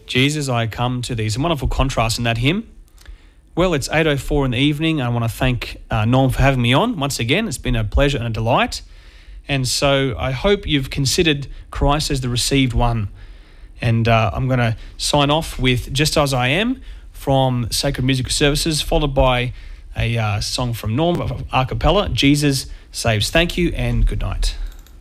Jesus, I come to thee. Some wonderful contrast in that hymn. Well, it's 8:04 in the evening. I want to thank Norm for having me on once again. It's been a pleasure and a delight. And so I hope you've considered Christ as the received one. And I'm going to sign off with Just As I Am from Sacred Musical Services, followed by a song from Norm, a cappella, Jesus Saves. Thank you and good night.